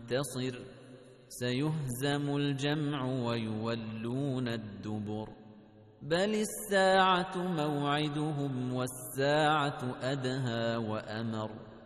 منتصر سيهزم الجمع ويولون الدبر بل الساعة موعدهم والساعة أدهى وأمر